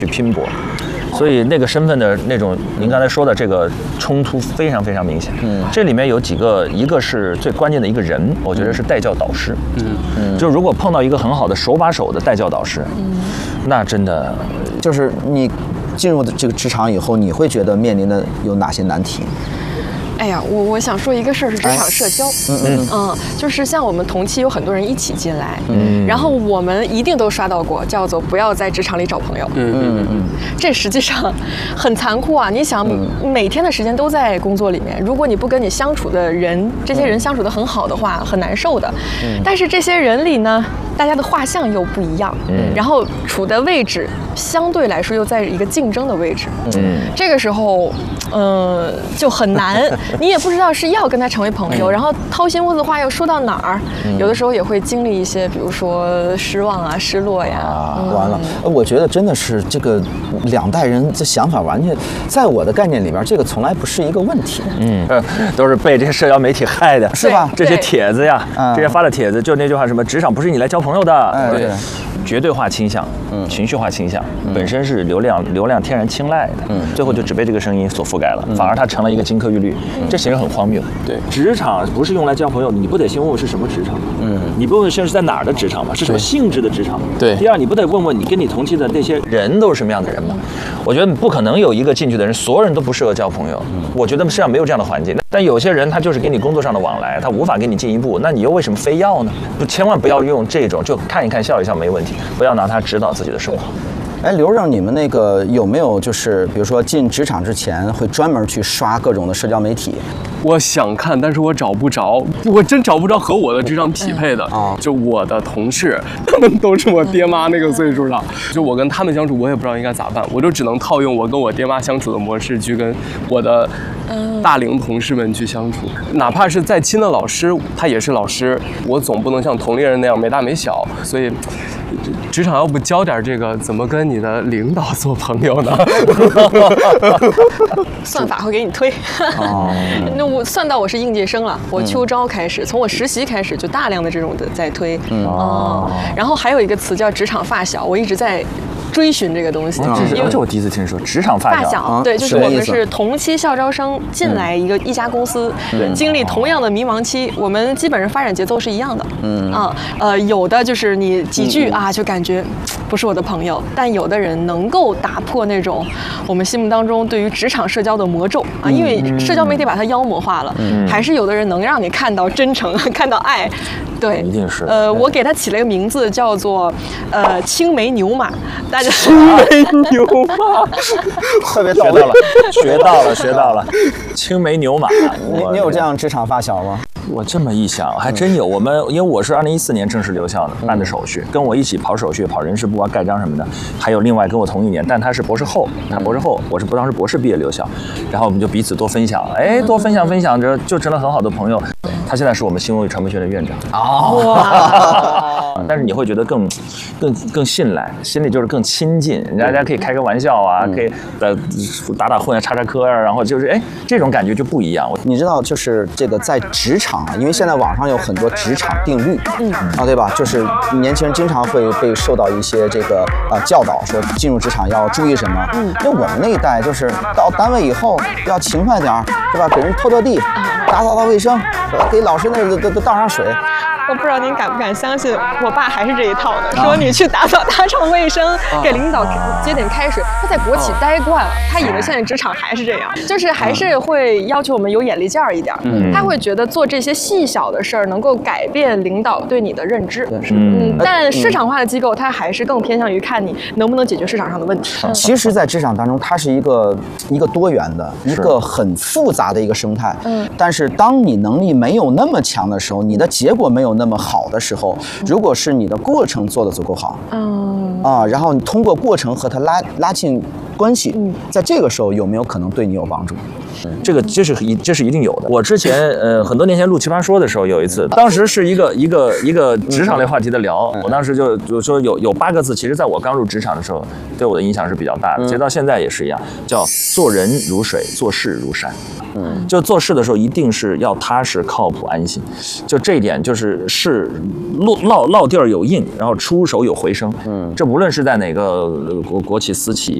去拼搏。所以那个身份的那种，您刚才说的这个冲突非常非常明显。这里面有几个，一个是最关键的一个人，我觉得是带教导师。就如果碰到一个很好的手把手的带教导师，那真的就是你进入这个职场以后，你会觉得面临的有哪些难题？ 哎呀，我想说一个事儿是职场社交，就是像我们同期有很多人一起进来，然后我们一定都刷到过，叫做不要在职场里找朋友，这实际上很残酷啊！你想，每天的时间都在工作里面，如果你不跟你相处的人，这些人相处得很好的话，很难受的。但是这些人里呢，大家的画像又不一样，然后处的位置相对来说又在一个竞争的位置，这个时候，就很难。你也不知道是要跟他成为朋友，然后掏心窝子话又说到哪儿，有的时候也会经历一些，比如说失望啊、失落呀。 完了，我觉得真的是这个两代人这想法完全，在我的概念里边，这个从来不是一个问题。 都是被这些社交媒体害的， 是吧？ 这些帖子呀，这些发的帖子，就那句话什么，职场不是你来交朋友的，对。绝对化倾向，情绪化倾向，本身是流量天然青睐的，最后就只被这个声音所覆盖了，反而它成了一个金科玉律，这其实很荒谬。 对，职场不是用来交朋友，你不得先问问是什么职场？你不问现在是在哪儿的职场吗？是什么性质的职场吗？ 对。 第二，你不得问问你跟你同期的那些人都是什么样的人吗？我觉得不可能有一个进去的人，所有人都不适合交朋友。我觉得世上没有这样的环境。但有些人他就是跟你工作上的往来，他无法跟你进一步，那你又为什么非要呢？千万不要用这种，就看一看笑一笑没问题，不要拿它指导自己的生活。 哎，刘正，你们那个有没有就是比如说进职场之前会专门去刷各种的社交媒体？ 我想看，但是我找不着，我真找不着和我的职场匹配的。就我的同事，他们都是我爹妈那个岁数了，就我跟他们相处，我也不知道应该咋办，我就只能套用我跟我爹妈相处的模式去跟我的大龄同事们去相处。哪怕是再亲的老师，他也是老师，我总不能像同龄人那样没大没小，所以职场要不教点这个怎么跟你的领导做朋友呢？ 算法会给你推。那我算到我是应届生了，我秋招开始，从我实习开始就大量的这种的在推。然后还有一个词叫职场发小，我一直在追寻这个东西。 这我第一次听说，职场发小。 对，就是我们是同期校招生进来一家公司，经历同样的迷茫期，我们基本上发展节奏是一样的。有的就是你几句就感觉不是我的朋友，但有的人能够打破那种我们心目当中对于职场社交的魔咒因为社交媒体把它妖魔化了，还是有的人能让你看到真诚，看到爱。对， 一定是。 我给它起了一个名字，叫做青梅牛马。大家青梅牛马， 特别学到了。青梅牛马， 你有这样职场发小吗？ 我这么一想，还真有。因为我是2014年正式留校的，办的手续，跟我一起跑手续、跑人事部盖章什么的，还有另外跟我同一年，但他是博士后，我是当时博士毕业留校，然后我们就彼此多分享，多分享着就成了很好的朋友。他现在是我们新闻与传播学院的院长。但是你会觉得更信赖，心里就是更亲近，大家可以开个玩笑可以打混插科然后就是这种感觉就不一样。 你知道就是这个在职场因为现在网上有很多职场定律，对吧？就是年轻人经常会被受到一些这个教导，说进入职场要注意什么。因为我们那一代就是到单位以后要勤快点，对吧？给人拖地，打扫卫生，给老师那都倒上水。 我不知道您敢不敢相信，我爸还是这一套的，说你去打扫卫生，给领导接点开水。他在国企待惯了，他以为现在职场还是这样，就是还是会要求我们有眼力劲儿一点。他会觉得做这些细小的事儿能够改变领导对你的认知。但市场化的机构，它还是更偏向于看你能不能解决市场上的问题。 其实，在职场当中，它是一个多元的、一个很复杂的一个生态。但是当你能力没有那么强的时候，你的结果没有那么好的时候，如果是你的过程做得足够好，然后你通过过程和他拉近关系，在这个时候有没有可能对你有帮助？ 这是一定有的。我之前很多年前录奇葩说的时候，有一次，当时是一个职场类话题的聊，我当时就说有8个字，其实在我刚入职场的时候，对我的影响是比较大的，其实到现在也是一样，叫做人如水，做事如山。就做事的时候一定是要踏实、靠谱、安心，就这一点就是落地儿有印，然后出手有回声。这无论是在哪个国企、私企。